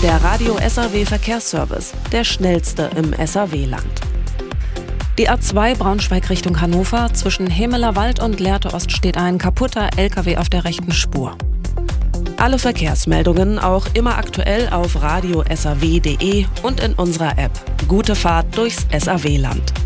Der Radio SAW Verkehrsservice, der schnellste im SAW-Land. Die A2 Braunschweig Richtung Hannover, zwischen Hemelerwald und Lehrte Ost steht ein kaputter LKW auf der rechten Spur. Alle Verkehrsmeldungen auch immer aktuell auf radiosaw.de und in unserer App. Gute Fahrt durchs SAW-Land.